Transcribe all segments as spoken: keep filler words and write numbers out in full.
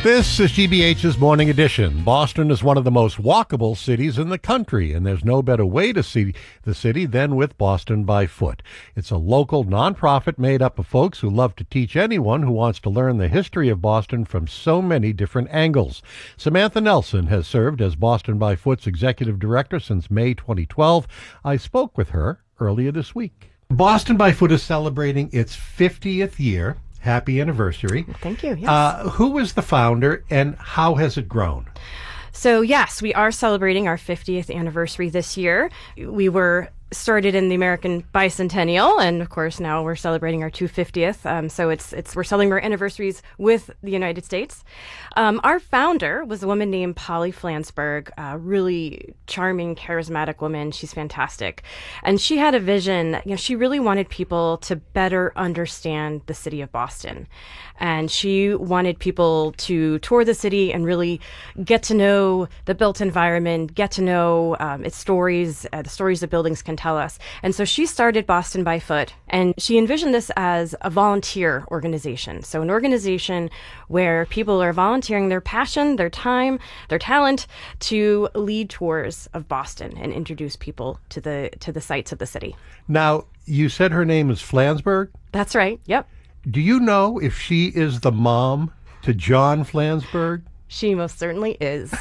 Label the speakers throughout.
Speaker 1: This is G B H's Morning Edition. Boston is one of the most walkable cities in the country, and there's no better way to see the city than with Boston by Foot. It's a local nonprofit made up of folks who love to teach anyone who wants to learn the history of Boston from so many different angles. Samantha Nelson has served as Boston by Foot's executive director since May twenty twelve. I spoke with her earlier this week. Boston by Foot is celebrating its fiftieth year. Happy anniversary.
Speaker 2: Thank you. Yes.
Speaker 1: Uh, who was the founder and how has it grown?
Speaker 2: So, yes, we are celebrating our fiftieth anniversary this year. We were started in the American bicentennial, and of course now we're celebrating our two hundred fiftieth. Um, so it's it's we're celebrating our anniversaries with the United States. Um, our founder was a woman named Polly Flansburgh, a really charming, charismatic woman. She's fantastic, and she had a vision. You know, she really wanted people to better understand the city of Boston, and she wanted people to tour the city and really get to know the built environment, get to know um, its stories, uh, the stories the buildings can tell us. And so she started Boston by Foot, and she envisioned this as a volunteer organization. So an organization where people are volunteering their passion, their time, their talent to lead tours of Boston and introduce people to the to the sights of the city.
Speaker 1: Now, you said her name is Flansburgh?
Speaker 2: That's right. Yep.
Speaker 1: Do you know if she is the mom to John Flansburgh?
Speaker 2: She most certainly is.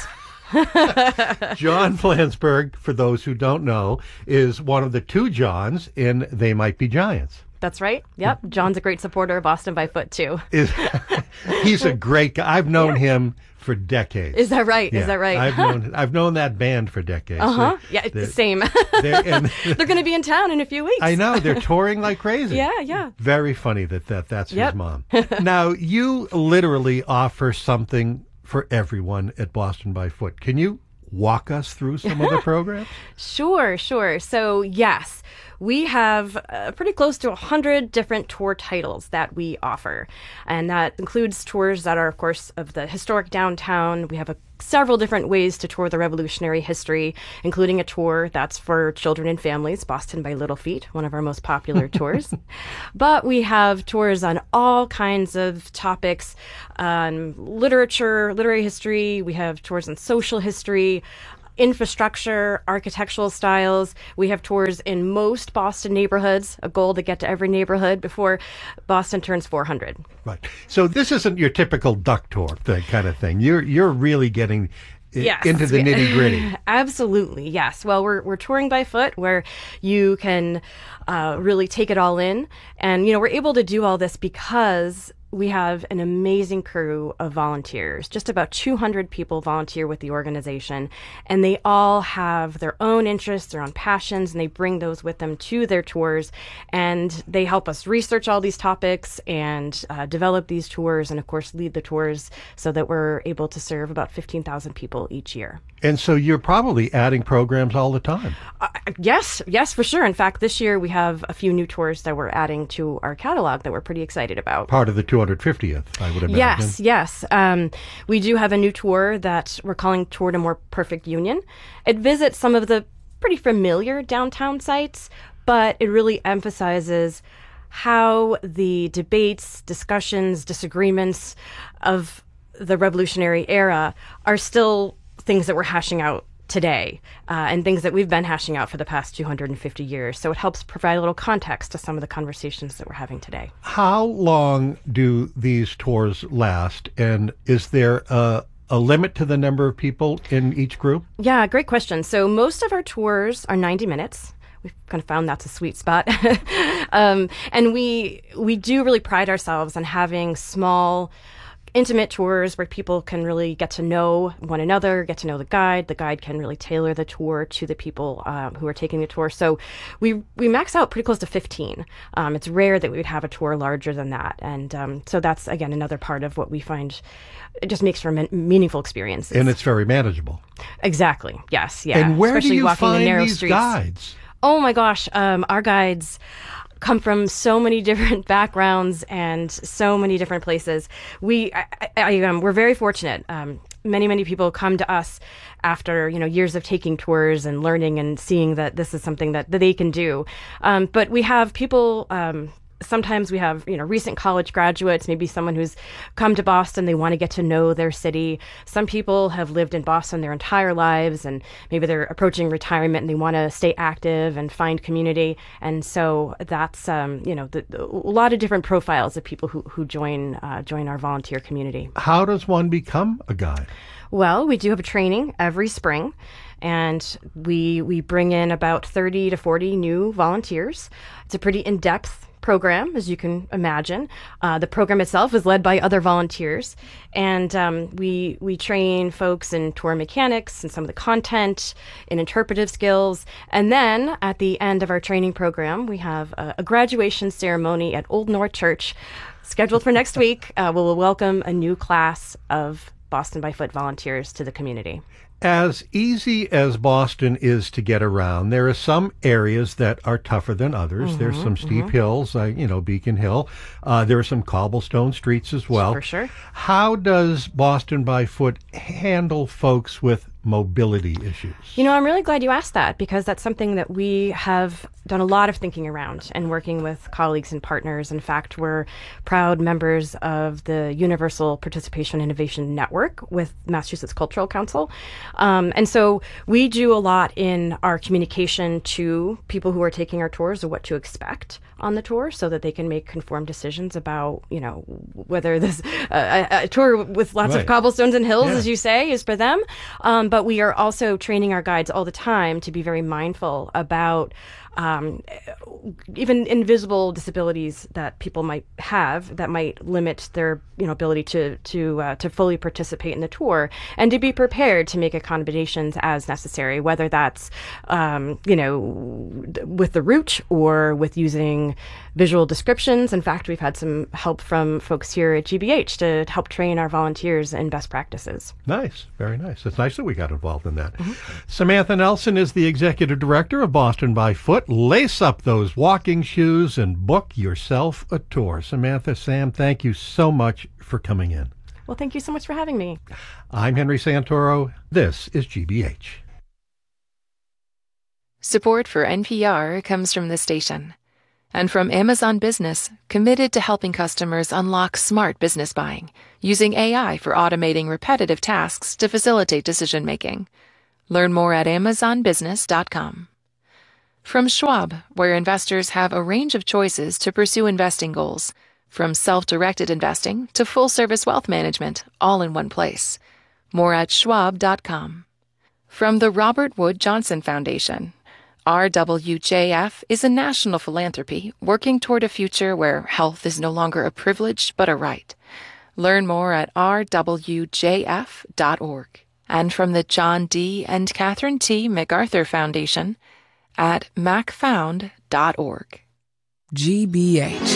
Speaker 1: John Flansburgh, for those who don't know, is one of the two Johns in They Might Be Giants.
Speaker 2: That's right. Yep. John's a great supporter of Boston by Foot, too.
Speaker 1: Is, he's a great guy. I've known yeah. him for decades.
Speaker 2: Is that right?
Speaker 1: Yeah.
Speaker 2: Is that right?
Speaker 1: I've known I've known that band for decades.
Speaker 2: Uh-huh. They're, yeah, they're, same. They're, and they're going to be in town in a few weeks.
Speaker 1: I know. They're touring like crazy.
Speaker 2: Yeah, yeah.
Speaker 1: Very funny that, that that's
Speaker 2: yep.
Speaker 1: his mom. Now, you literally offer something for everyone at Boston by Foot. Can you walk us through some of the programs?
Speaker 2: Sure, sure. So, yes, we have uh, pretty close to one hundred different tour titles that we offer. And that includes tours that are, of course, of the historic downtown. We have a, several different ways to tour the Revolutionary history, including a tour that's for children and families, Boston by Little Feet, one of our most popular tours. But we have tours on all kinds of topics, on literature, literary history. We have tours on social history, infrastructure, architectural styles. We have tours in most Boston neighborhoods, a goal to get to every neighborhood before Boston turns four hundred.
Speaker 1: Right. So this isn't your typical duck tour thing, kind of thing. You're you're really getting
Speaker 2: yes.
Speaker 1: into the nitty gritty.
Speaker 2: Absolutely, yes. Well, we're we're touring by foot, where you can uh, really take it all in, and you know we're able to do all this because we have an amazing crew of volunteers. Just about two hundred people volunteer with the organization, and they all have their own interests, their own passions, and they bring those with them to their tours, and they help us research all these topics and uh, develop these tours, and of course lead the tours so that we're able to serve about fifteen thousand people each year.
Speaker 1: And so you're probably adding programs all the time.
Speaker 2: Uh, yes, yes, for sure. In fact, this year we have a few new tours that we're adding to our catalog that we're pretty excited about.
Speaker 1: Part of the two hundred fiftieth, I would imagine.
Speaker 2: Yes, yes. Um, we do have a new tour that we're calling Tour to More Perfect Union. It visits some of the pretty familiar downtown sites, but it really emphasizes how the debates, discussions, disagreements of the Revolutionary era are still things that we're hashing out today, uh, and things that we've been hashing out for the past two hundred fifty years. So it helps provide a little context to some of the conversations that we're having today.
Speaker 1: How long do these tours last, and is there a, a limit to the number of people in each group?
Speaker 2: Yeah, great question. So most of our tours are ninety minutes. We've kind of found that's a sweet spot. um, and we we do really pride ourselves on having small, intimate tours where people can really get to know one another, get to know the guide. The guide can really tailor the tour to the people uh, who are taking the tour. So we we max out pretty close to fifteen. Um, it's rare that we would have a tour larger than that. And um, so that's, again, another part of what we find it just makes for men- meaningful experiences.
Speaker 1: And it's very manageable.
Speaker 2: Exactly. Yes. Yeah.
Speaker 1: And where
Speaker 2: Especially
Speaker 1: do you
Speaker 2: walking
Speaker 1: find
Speaker 2: the narrow
Speaker 1: these
Speaker 2: streets.
Speaker 1: guides?
Speaker 2: Oh my gosh, um, our guides come from so many different backgrounds and so many different places. We, I, I, um, we're very fortunate. Um, many, many people come to us after, you know, years of taking tours and learning and seeing that this is something that, that they can do. Um, but we have people um, sometimes we have, you know, recent college graduates, maybe someone who's come to Boston, they want to get to know their city. Some people have lived in Boston their entire lives, and maybe they're approaching retirement and they want to stay active and find community. And so that's, um, you know, the, the, a lot of different profiles of people who, who join, uh, join our volunteer community.
Speaker 1: How does one become a guide?
Speaker 2: Well, we do have a training every spring, and we we bring in about thirty to forty new volunteers. It's a pretty in-depth program, as you can imagine. Uh, the program itself is led by other volunteers, and um, we we train folks in tour mechanics and some of the content, in interpretive skills, and then at the end of our training program, we have a, a graduation ceremony at Old North Church, scheduled for next week. Uh, we'll welcome a new class of Boston by Foot volunteers to the community.
Speaker 1: As easy as Boston is to get around, there are some areas that are tougher than others. Mm-hmm, There's some steep mm-hmm. hills, uh, you know, Beacon Hill. Uh, there are some cobblestone streets as well.
Speaker 2: For sure.
Speaker 1: How does Boston by Foot handle folks with mobility issues?
Speaker 2: You know, I'm really glad you asked that, because that's something that we have done a lot of thinking around and working with colleagues and partners. In fact, we're proud members of the Universal Participation Innovation Network with Massachusetts Cultural Council. Um, and so we do a lot in our communication to people who are taking our tours of what to expect on the tour, so that they can make informed decisions about, you know, whether this uh, a, a tour with lots right. of cobblestones and hills, yeah. as you say, is for them. Um, but we are also training our guides all the time to be very mindful about um, even invisible disabilities that people might have that might limit their, you know, ability to to uh, to fully participate in the tour, and to be prepared to make accommodations as necessary, whether that's um, you know, with the route or with using visual descriptions. In fact, we've had some help from folks here at G B H to help train our volunteers in best practices.
Speaker 1: Nice, very nice. It's nice that we got involved in that. Mm-hmm. Samantha Nelson is the executive director of Boston by Foot. Lace up those walking shoes and book yourself a tour. Samantha, Sam, thank you so much for coming in.
Speaker 2: Well, thank you so much for having me.
Speaker 1: I'm Henry Santoro. This is G B H.
Speaker 3: Support for N P R comes from the station and from Amazon Business, committed to helping customers unlock smart business buying, using A I for automating repetitive tasks to facilitate decision-making. Learn more at amazon business dot com. From Schwab, where investors have a range of choices to pursue investing goals, from self-directed investing to full-service wealth management, all in one place. More at schwab dot com. From the Robert Wood Johnson Foundation, R W J F is a national philanthropy working toward a future where health is no longer a privilege but a right. Learn more at r w j f dot org. And from the John D. and Catherine T. MacArthur Foundation at mac found dot org.
Speaker 4: G B H.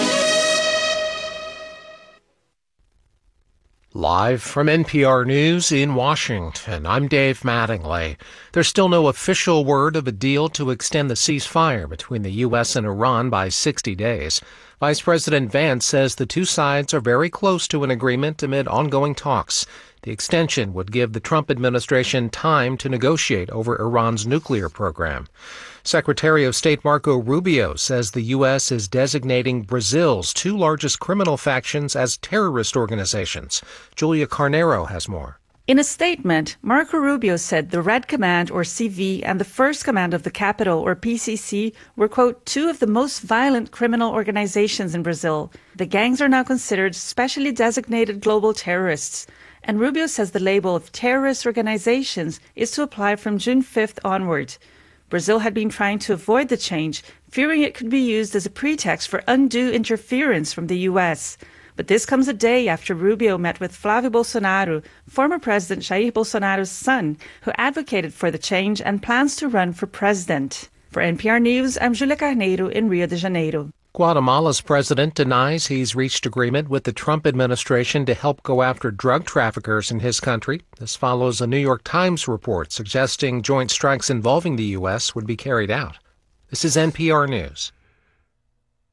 Speaker 5: Live from N P R News in Washington, I'm Dave Mattingly. There's still no official word of a deal to extend the ceasefire between the U S and Iran by sixty days. Vice President Vance says the two sides are very close to an agreement amid ongoing talks. The extension would give the Trump administration time to negotiate over Iran's nuclear program. Secretary of State Marco Rubio says the U S is designating Brazil's two largest criminal factions as terrorist organizations. Julia Carnero has more.
Speaker 6: In a statement, Marco Rubio said the Red Command, or C V, and the First Command of the Capital, or P C C, were, quote, two of the most violent criminal organizations in Brazil. The gangs are now considered specially designated global terrorists. And Rubio says the label of terrorist organizations is to apply from June fifth onward. Brazil had been trying to avoid the change, fearing it could be used as a pretext for undue interference from the U S. But this comes a day after Rubio met with Flávio Bolsonaro, former President Jair Bolsonaro's son, who advocated for the change and plans to run for president. For N P R News, I'm Julia Carneiro in Rio de Janeiro.
Speaker 5: Guatemala's president denies he's reached agreement with the Trump administration to help go after drug traffickers in his country. This follows a New York Times report suggesting joint strikes involving the U S would be carried out. This is N P R News.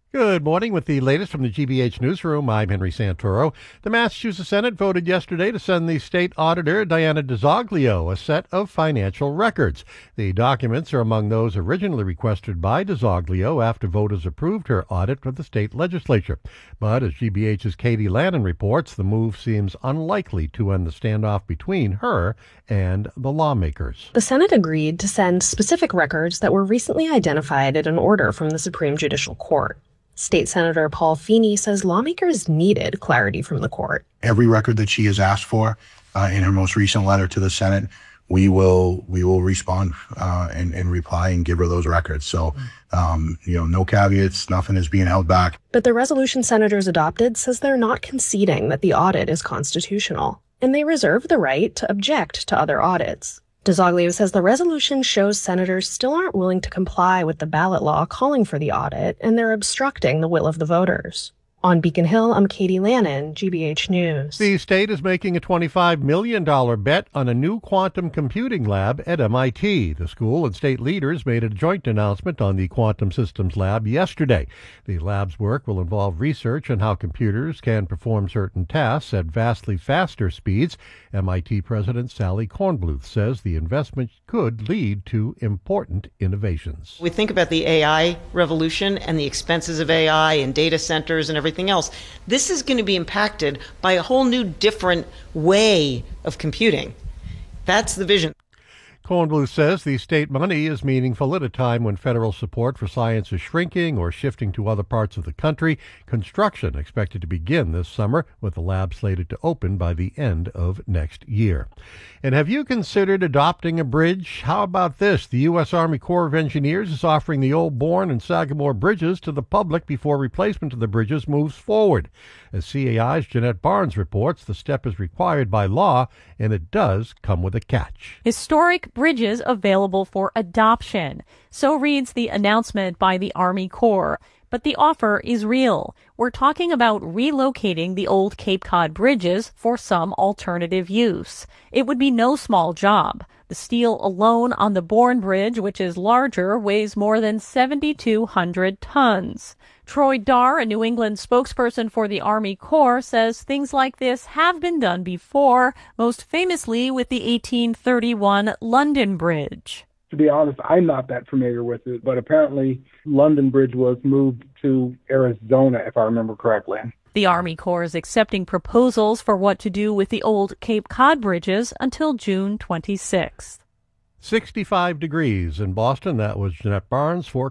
Speaker 1: Good morning with the latest from the G B H Newsroom. I'm Henry Santoro. The Massachusetts Senate voted yesterday to send the state auditor, Diana DiZoglio, a set of financial records. The documents are among those originally requested by DiZoglio after voters approved her audit of the state legislature. But as G B H's Katie Lannon reports, the move seems unlikely to end the standoff between her and the lawmakers.
Speaker 7: The Senate agreed to send specific records that were recently identified in an order from the Supreme Judicial Court. State Senator Paul Feeney says lawmakers needed clarity from the court.
Speaker 8: Every record that she has asked for uh, in her most recent letter to the Senate, we will we will respond uh, and, and reply and give her those records. So, um, you know, no caveats, nothing is being held back.
Speaker 7: But the resolution senators adopted says they're not conceding that the audit is constitutional, and they reserve the right to object to other audits. DiZoglio says the resolution shows senators still aren't willing to comply with the ballot law calling for the audit, and they're obstructing the will of the voters. On Beacon Hill, I'm Katie Lannon, G B H News.
Speaker 1: The state is making a twenty-five million dollars bet on a new quantum computing lab at M I T. The school and state leaders made a joint announcement on the Quantum Systems Lab yesterday. The lab's work will involve research on how computers can perform certain tasks at vastly faster speeds. M I T President Sally Kornbluth says the investment could lead to important innovations.
Speaker 9: We think about the A I revolution and the expenses of A I and data centers and everything else. This is going to be impacted by a whole new different way of computing. That's the vision.
Speaker 1: Kornbluth says the state money is meaningful at a time when federal support for science is shrinking or shifting to other parts of the country. Construction expected to begin this summer, with the lab slated to open by the end of next year. And have you considered adopting a bridge? How about this? The U S Army Corps of Engineers is offering the Old Bourne and Sagamore bridges to the public before replacement of the bridges moves forward. As C A I's Jeanette Barnes reports, the step is required by law, and it does come with a catch.
Speaker 10: Historic bridges available for adoption. So reads the announcement by the Army Corps. But the offer is real. We're talking about relocating the old Cape Cod bridges for some alternative use. It would be no small job. The steel alone on the Bourne Bridge, which is larger, weighs more than seven thousand two hundred tons. Troy Darr, a New England spokesperson for the Army Corps, says things like this have been done before, most famously with the eighteen thirty-one London Bridge.
Speaker 11: To be honest, I'm not that familiar with it, but apparently London Bridge was moved to Arizona, if I remember correctly.
Speaker 10: The Army Corps is accepting proposals for what to do with the old Cape Cod bridges until June twenty-sixth.
Speaker 1: sixty-five degrees in Boston. That was Jeanette Barnes for